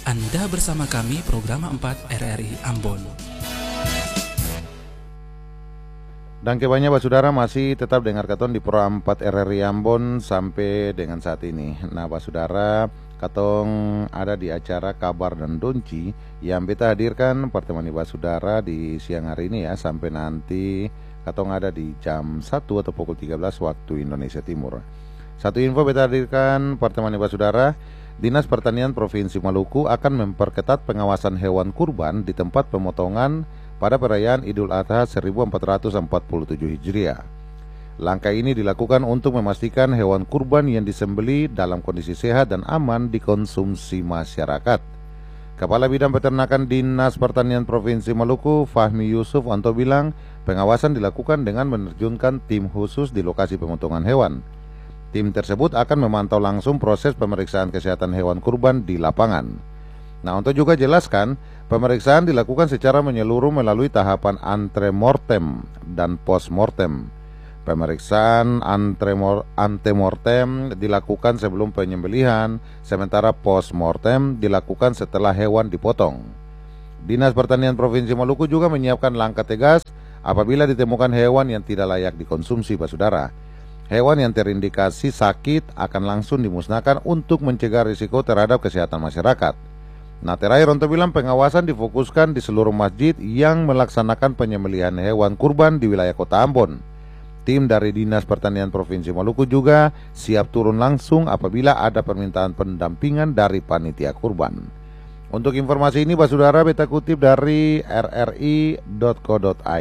Anda bersama kami program 4 RRI Ambon. Dan kebanyakan saudara masih tetap dengar katon di Pro 4 RRI Ambon sampai dengan saat ini. Nah, saudara, katong ada di acara Kabar dan Donci yang beta hadirkan pertemuan saudara di siang hari ini ya, sampai nanti katong ada di jam 1 atau pukul 13 waktu Indonesia Timur. Satu info beta hadirkan pertemuan saudara, Dinas Pertanian Provinsi Maluku akan memperketat pengawasan hewan kurban di tempat pemotongan pada perayaan Idul Adha 1447 Hijriah. Langkah ini dilakukan untuk memastikan hewan kurban yang disembeli dalam kondisi sehat dan aman dikonsumsi masyarakat. Kepala Bidang Peternakan Dinas Pertanian Provinsi Maluku, Fahmi Yusuf Anto bilang, pengawasan dilakukan dengan menerjunkan tim khusus di lokasi pemotongan hewan. Tim tersebut akan memantau langsung proses pemeriksaan kesehatan hewan kurban di lapangan. Nah, untuk juga jelaskan, pemeriksaan dilakukan secara menyeluruh melalui tahapan antemortem dan postmortem. Pemeriksaan antemortem dilakukan sebelum penyembelihan, sementara postmortem dilakukan setelah hewan dipotong. Dinas Pertanian Provinsi Maluku juga menyiapkan langkah tegas apabila ditemukan hewan yang tidak layak dikonsumsi, Pak Saudara. Hewan yang terindikasi sakit akan langsung dimusnahkan untuk mencegah risiko terhadap kesehatan masyarakat. Nah, terakhir untuk bilang pengawasan difokuskan di seluruh masjid yang melaksanakan penyembelihan hewan kurban di wilayah Kota Ambon. Tim dari Dinas Pertanian Provinsi Maluku juga siap turun langsung apabila ada permintaan pendampingan dari panitia kurban. Untuk informasi ini, Pak Saudara, beta kutip dari rri.co.id.